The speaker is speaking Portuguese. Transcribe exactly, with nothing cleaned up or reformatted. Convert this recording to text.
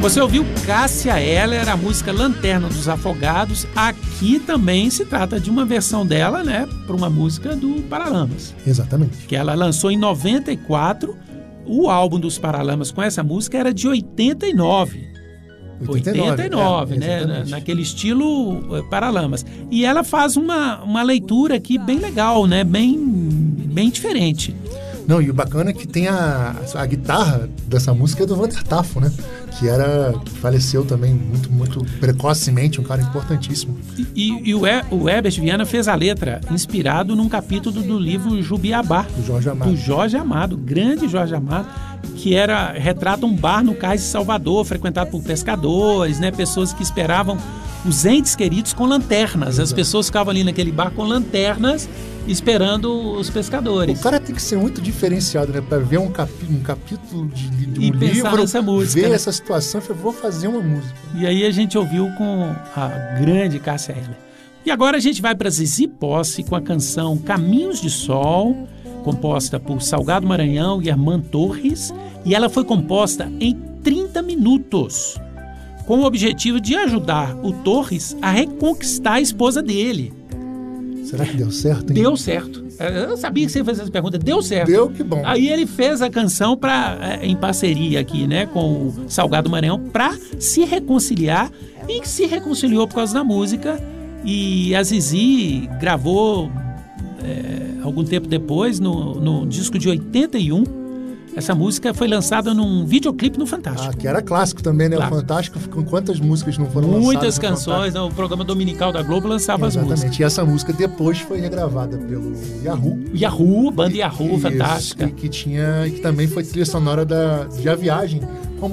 Você ouviu Cássia Eller, a música Lanterna dos Afogados. Aqui também se trata de uma versão dela, né, para uma música do Paralamas. Exatamente. Que ela lançou em noventa e quatro. O álbum dos Paralamas com essa música era de oitenta e nove. oitenta e nove, oitenta e nove, é, né? Na, naquele estilo uh, Paralamas. E ela faz uma, uma leitura aqui bem legal, né? Bem, bem diferente. Não, e o bacana é que tem a, a guitarra dessa música é do Walter Tafo, né? Que era, que faleceu também muito, muito precocemente, um cara importantíssimo. E, e, e o, e, o Herbert Viana fez a letra inspirado num capítulo do livro Jubiabá, do Jorge Amado. Do Jorge Amado, grande Jorge Amado, que era, retrata um bar no cais de Salvador, frequentado por pescadores, né? Pessoas que esperavam os entes queridos com lanternas. Exato. As pessoas ficavam ali naquele bar com lanternas, esperando os pescadores. O cara tem que ser muito diferenciado, né? Para ver um, capi, um capítulo de, de um e livro, nessa música, ver né? essa situação e falar, vou fazer uma música. E aí a gente ouviu com a grande Cássia Eller. E agora a gente vai para Zizi Posse com a canção Caminhos de Sol, composta por Salgado Maranhão e Armando Torres, e ela foi composta em trinta minutos, com o objetivo de ajudar o Torres a reconquistar a esposa dele. Será que deu certo, hein? Deu certo. Eu sabia que você ia fazer essa pergunta. Deu certo. Deu, que bom. Aí ele fez a canção pra, em parceria aqui, né, com o Salgado Maranhão, para se reconciliar, e se reconciliou por causa da música. E a Zizi gravou é, algum tempo depois, no, no disco de oitenta e um. Essa música foi lançada num videoclipe no Fantástico. Ah, que era clássico também, né? Clássico. O Fantástico, com quantas músicas não foram lançadas? Muitas canções, né? O programa dominical da Globo lançava Exatamente. as músicas. E essa música depois foi regravada pelo Yahoo. Yahoo, banda Yahoo, e, fantástica. E que tinha, que também foi trilha sonora da, de A Viagem,